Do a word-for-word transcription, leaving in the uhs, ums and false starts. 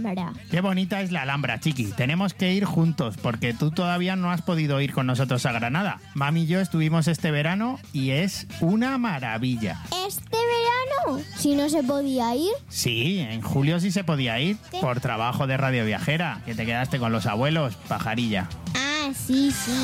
Alhambra. Qué bonita es la Alhambra, Chiqui. Tenemos que ir juntos porque tú todavía no has podido ir con nosotros a Granada. Mami y yo estuvimos este verano y es una maravilla. ¿Este verano? Si no se podía ir. Sí, en julio sí se podía ir por trabajo de Radio Viajera, que te quedaste con los abuelos, pajarilla. Ah, sí, sí.